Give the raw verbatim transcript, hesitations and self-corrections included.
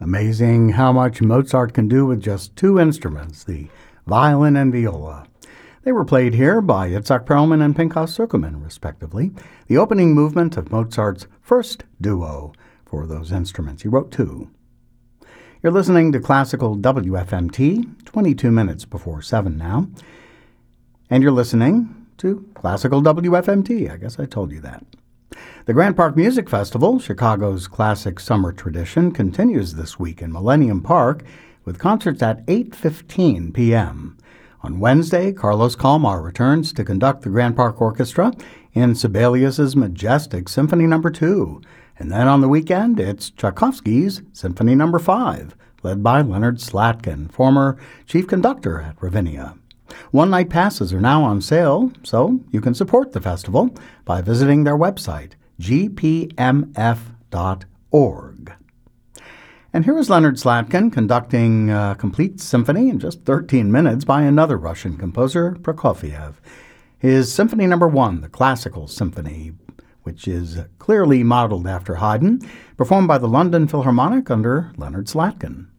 Amazing how much Mozart can do with just two instruments, the violin and viola. They were played here by Itzhak Perlman and Pinchas Zukerman, respectively, the opening movement of Mozart's first duo for those instruments. He wrote two. You're listening to Classical W F M T, twenty-two minutes before seven now. And you're listening to Classical W F M T. I guess I told you that. The Grant Park Music Festival, Chicago's classic summer tradition, continues this week in Millennium Park with concerts at eight fifteen p.m. On Wednesday, Carlos Kalmar returns to conduct the Grant Park Orchestra in Sibelius's majestic Symphony Number two. And then on the weekend, it's Tchaikovsky's Symphony Number five, led by Leonard Slatkin, former chief conductor at Ravinia. One-night passes are now on sale, so you can support the festival by visiting their website, g p m f dot org. And here is Leonard Slatkin conducting a complete symphony in just thirteen minutes by another Russian composer, Prokofiev. His Symphony Number one, the Classical Symphony, which is clearly modeled after Haydn, performed by the London Philharmonic under Leonard Slatkin.